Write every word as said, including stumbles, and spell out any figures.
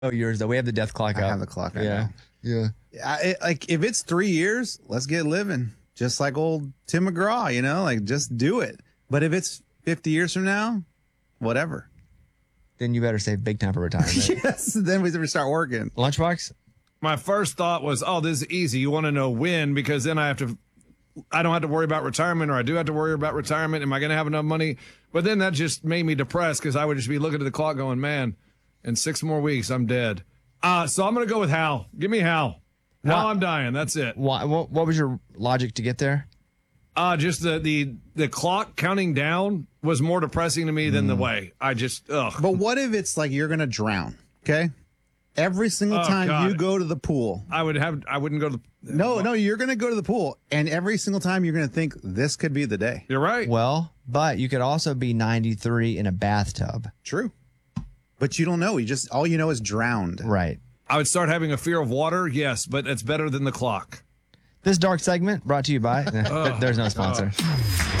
Oh, yours though. We have the death clock I up. have the clock. I Yeah. know. Yeah. I, it, like if it's three years, let's get living. Just like old Tim McGraw, you know, like just do it. But if it's fifty years from now, whatever. Then you better save big time for retirement. Yes. Then we start working. Lunchbox? My first thought was, oh, this is easy. You want to know when, because then I have to, I don't have to worry about retirement, or I do have to worry about retirement. Am I going to have enough money? But then that just made me depressed because I would just be looking at the clock going, man, in six more weeks, I'm dead. Uh, so I'm going to go with Hal. Give me Hal. Hal, I'm dying. That's it. What, what, what was your logic to get there? Uh, just the, the, the clock counting down was more depressing to me than the way. I just, ugh. But what if it's like you're going to drown? Okay. Every single Oh, time God. you go to the pool. I would have, I wouldn't go to the. No, no, you're going to go to the pool. And every single time you're going to think this could be the day. You're right. Well, but you could also be ninety-three in a bathtub. True. But you don't know. You just, all you know is drowned. Right. I would start having a fear of water, yes, but it's better than the clock. This dark segment brought to you by, there's no sponsor.